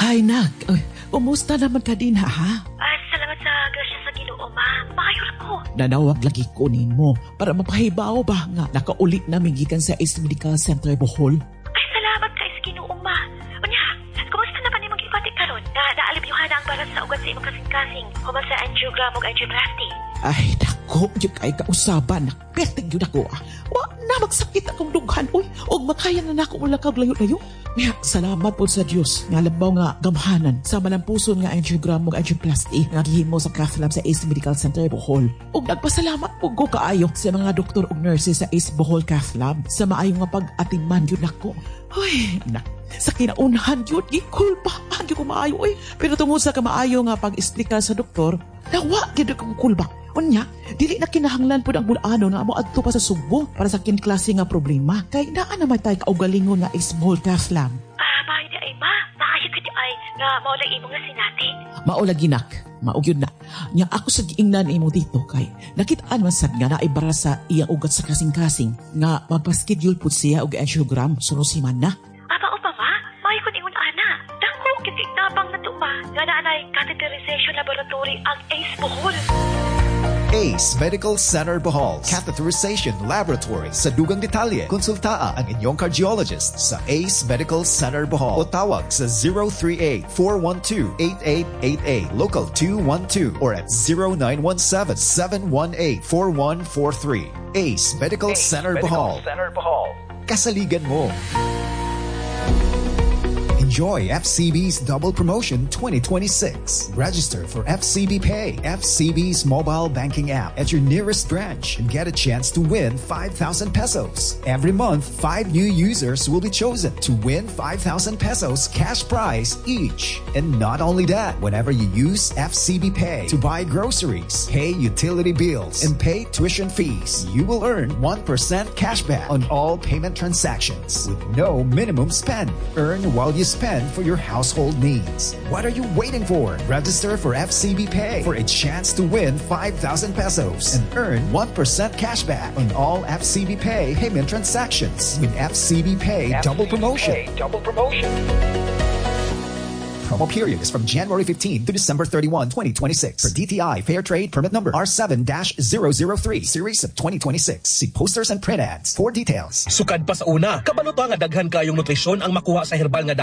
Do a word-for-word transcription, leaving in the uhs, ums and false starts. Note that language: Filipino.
Ay, nak. Ay, kumusta naman ka din, ha? Ah, salamat sa grasya sa Ginoo, ma. Maayor ko. Nanawag lagi ko mo para mapahibaw ba nga nakaulit na gikan sa Ace Medical Center Bohol. Ay, salamat kay sa Ginoo, ma. Unya, kumusta naman ni mag-ibati karon? Na naalibyuhan na ang balat sa ugat sa imong kasing-kasing. Human sa angiogram ug angioplasty. Ay, dako, yun kay kausaban. Nakpertig yun ako. Ah. Wa na magsakit akong dughan. Uy, og makaya na na ako ulakaw layo-layo. Kaya, salamat po sa Diyos. Nga labaw nga gamhanan sa malampuson nga angiogram ug angioplasty nga gihimo sa cath lab sa Ace Medical Center Bohol. Ug nagpasalamat po ko kaayo sa mga doktor ug nurses sa Ace Bohol Cath Lab sa maayo nga pag-atiman yun ako. Uy, na, sa kinaunahan yun, gikulpa. Agyo ko maayo, uy. Pero tungod sa kamaayo nga pag-istika sa doktor, nawa, gina kong kulbak. Unya, dili na kinahanglan po ang bulano na amo adto pa sa Subo para sa kinklase nga problema. Kay naa naman tayo kaugalingon nga Ace Bohol Cath Lab. Ah, bahay di ay, ma. Naayo ka di ay nga maulay imong nga sinati. Maulagi nak, maugyod na. Nya ako sa giingnan imo dito kay nakitaan man sad nga naibara sa iyang ugat sa kasing-kasing nga magpa-schedule pud siya og angiogram sunod semana. Aba o pa, ma? Maayo ko ingon ana. Dako kiti tabang na to, ma. Nga naanay catheterization laboratory ang Ace Bohol. Ace Medical Center Bohol Catheterization Laboratory sa dugang detalye. Konsultaa ang inyong cardiologist sa Ace Medical Center Bohol o tawag sa zero three eight, four one two, eight eight eight eight, local two one two or at zero nine one seven, seven one eight, four one four three. Ace Medical Ace Center Bohol. Center Bohol. Kasaligan mo. Enjoy F C B's Double Promotion twenty twenty-six. Register for F C B Pay, F C B's mobile banking app at your nearest branch and get a chance to win five thousand pesos. Every month, five new users will be chosen to win five thousand pesos cash prize each. And not only that, whenever you use F C B Pay to buy groceries, pay utility bills, and pay tuition fees, you will earn one percent cashback on all payment transactions with no minimum spend. Earn while you spend for your household needs. What are you waiting for? Register for F C B Pay for a chance to win five thousand pesos and earn one percent cashback on all F C B Pay payment transactions with F C B Pay F C B Double Promotion. Pay Double Promotion. Promo period is from January fifteenth to December thirty-first, twenty twenty-six. For D T I Fair Trade Permit Number R seven dash zero zero three Series of twenty twenty-six. See posters and print ads for details. Sukad pa sa una, kabalo to nga daghan kayong nutrisyon ang makuha sa herbal nga